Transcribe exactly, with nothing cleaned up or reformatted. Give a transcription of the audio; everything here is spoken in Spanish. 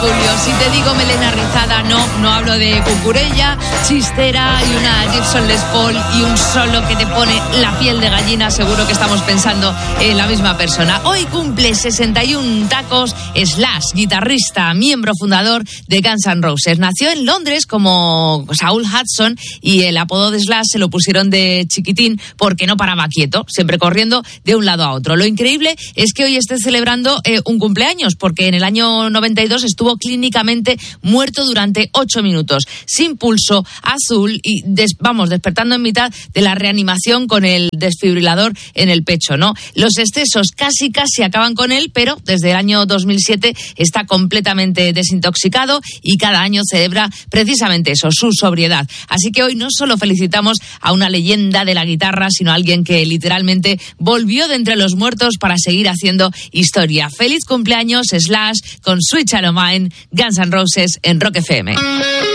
Julio. Si te digo melena rizada, no, no hablo de cucurella, chistera y una Gibson Les Paul y un solo que te pone la piel de gallina. Seguro que estamos pensando en la misma persona. Hoy cumple sesenta y uno tacos Slash, guitarrista, miembro fundador de Guns N' Roses. Nació en Londres como Saul Hudson y el apodo de Slash se lo pusieron de chiquitín porque no paraba quieto, siempre corriendo de un lado a otro. Lo increíble es que hoy esté celebrando eh, un cumpleaños, porque en el año noventa y dos estuvo clínicamente muerto durante ocho minutos, sin pulso, azul y, des, vamos, despertando en mitad de la reanimación con el desfibrilador en el pecho, ¿no? Los excesos casi, casi acaban con él, pero desde el año dos mil siete está completamente desintoxicado y cada año celebra precisamente eso, su sobriedad. Así que hoy no solo felicitamos a una leyenda de la guitarra, sino a alguien que literalmente volvió de entre los muertos para seguir haciendo historia. Feliz cumpleaños, Slash, con Sweet Child O' Mine, Guns N' Roses en Rock F M.